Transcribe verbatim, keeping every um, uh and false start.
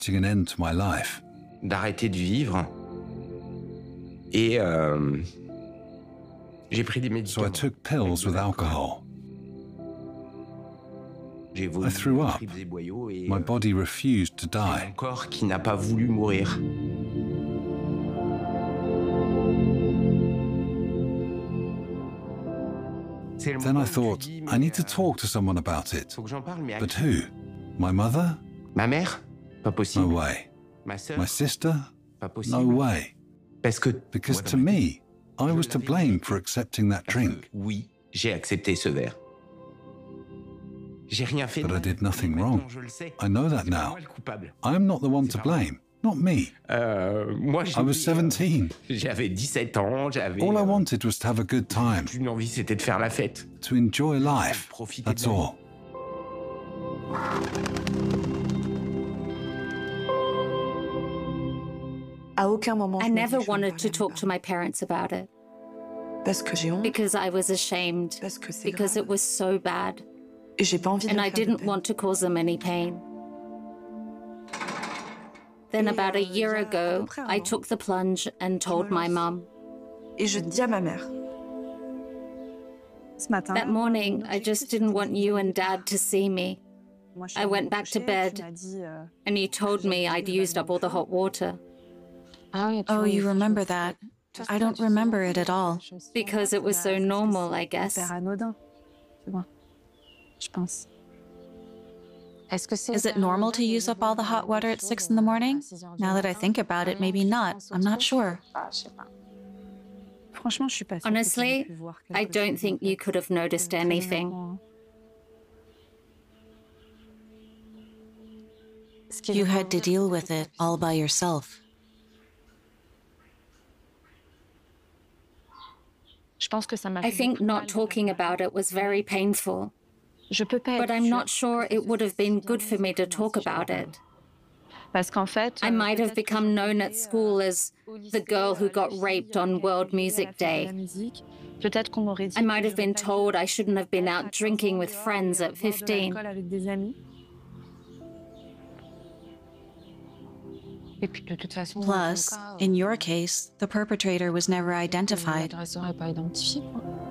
putting an end to my life. D'arrêter de vivre. Et euh, j'ai pris des So I médicaments. took pills with alcohol. J'ai I threw up. tripes et boyaux et My euh, body refused to mon die. corps qui n'a pas voulu mourir. C'est le Then moment I où tu thought, dis, I need mais, to euh, talk to someone about it. faut que j'en parle, mais à But qui? who? My mother? Ma mère? Pas No possible. way. Ma sœur? My sister? Pas No possible. way. Parce que Because moi, to dans ma tête, me, I was to blame for accepting that parce que, drink. oui, j'ai accepté ce verre. J'ai rien fait de But I mal. did nothing Maintenant, wrong. je le sais. I know that C'est pas now. moi le coupable. I am not the one C'est to pas moi. blame, not me. Euh, moi, I was j'étais, euh, seventeen. J'avais dix-sept ans, j'avais... All I euh, wanted was to have a good time, Une envie, c'était de faire la fête. to enjoy life. Profiter That's de la vie. all. À aucun moment, I je me dis never que je vais en wanted to parler à mes talk to parents. my parents about it Parce que j'ai honte, because I was ashamed, parce que c'est because grave. it was so bad, Et j'ai pas envie de and leur I faire de didn't peine. want to cause them any pain. Then, Et, about a euh, year il y a à ago, peu près un I an, took the plunge and told my lance. mum. Et je dis à ma mère, Ce matin, That morning, I just didn't want you and Dad to see me, moi, je suis I allée went me back to coucher, bed. tu m'as dit, euh, and you told me I'd used up all the hot water Oh, you remember that? I don't remember it at all. because it was so normal, I guess. hyper anodin. Tu vois, je pense. Is it normal to use up all the hot water at six in the morning? Now that I think about it, maybe not. I'm not sure. Franchement, je suis pas sûre que tu aies Honestly, pu voir I quelque don't chose, think en you fait. could have noticed Très anything. honnêtement, You had to deal with it all by yourself. Je pense que ça m'a I fait think beaucoup not mal de talking faire about it was very painful, Je peux pas but être I'm not sûre sure it would have been good for me to talk about it. parce qu'en fait, I euh, might have peut-être que become j'aurais known été, at school euh, as au lycée, the girl who euh, la got fille, raped euh, on qui a World été à la Music fête de la Day. musique. Peut-être qu'on m'aurait dit I que might have j'aurais been pas dû told I shouldn't have been être à out quinze drinking ans with dehors friends et at boire de fifteen. l'alcool avec des amis. Et puis de toute façon, Plus, in your case, the perpetrator was never identified. l'adresse n'aurait pas identifié, quoi.